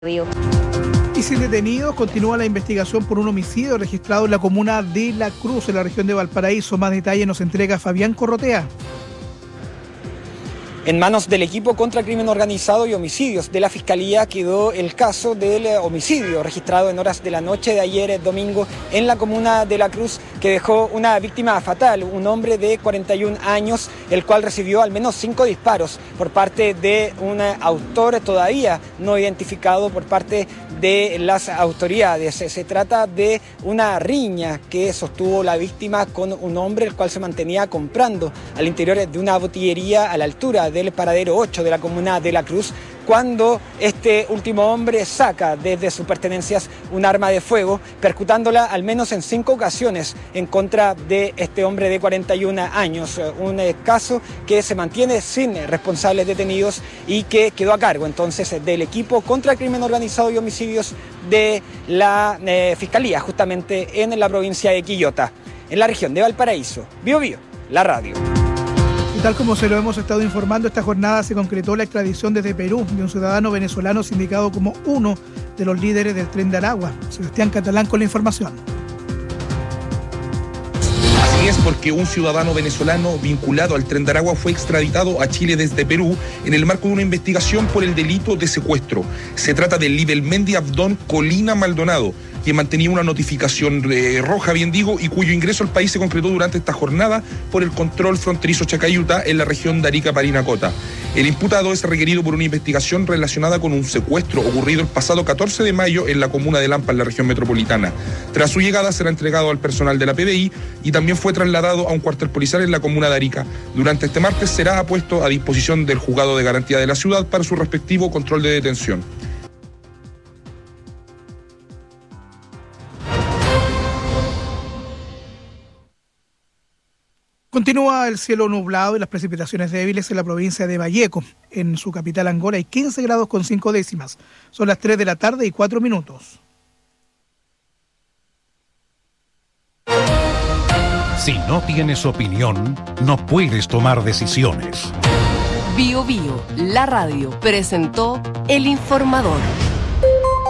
Río. Y sin detenidos, continúa la investigación por un homicidio registrado en la comuna de La Cruz, en la región de Valparaíso. Más detalles nos entrega Fabián Corrotea. En manos del equipo contra crimen organizado y homicidios de la Fiscalía quedó el caso del homicidio registrado en horas de la noche de ayer domingo en la comuna de La Cruz, que dejó una víctima fatal, un hombre de 41 años, el cual recibió al menos 5 disparos por parte de un autor todavía no identificado por parte de las autoridades. Se trata de una riña que sostuvo la víctima con un hombre, el cual se mantenía comprando al interior de una botillería a la altura del paradero 8 de la comuna de La Cruz, cuando este último hombre saca desde sus pertenencias un arma de fuego, percutándola al menos en 5 ocasiones en contra de este hombre de 41 años. Un caso que se mantiene sin responsables detenidos y que quedó a cargo entonces del equipo contra el crimen organizado y homicidios de la Fiscalía, justamente en la provincia de Quillota, en la región de Valparaíso. Bío Bío, la radio. Y tal como se lo hemos estado informando, esta jornada se concretó la extradición desde Perú de un ciudadano venezolano sindicado como uno de los líderes del Tren de Aragua. Sebastián Catalán con la información. Así es, porque un ciudadano venezolano vinculado al Tren de Aragua fue extraditado a Chile desde Perú en el marco de una investigación por el delito de secuestro. Se trata de Libelmendi Abdón Colina Maldonado, quien mantenía una notificación roja, bien digo, y cuyo ingreso al país se concretó durante esta jornada por el control fronterizo Chacayuta en la región de Arica-Parinacota. El imputado es requerido por una investigación relacionada con un secuestro ocurrido el pasado 14 de mayo en la comuna de Lampa, en la región metropolitana. Tras su llegada será entregado al personal de la PDI y también fue trasladado a un cuartel policial en la comuna de Arica. Durante este martes será puesto a disposición del juzgado de garantía de la ciudad para su respectivo control de detención. Continúa el cielo nublado y las precipitaciones débiles en la provincia de Valleco. En su capital Angola hay 15 grados con 5 décimas. Son las 3 de la tarde y 4 minutos. Si no tienes opinión, no puedes tomar decisiones. Bío Bío, la radio, presentó El Informador.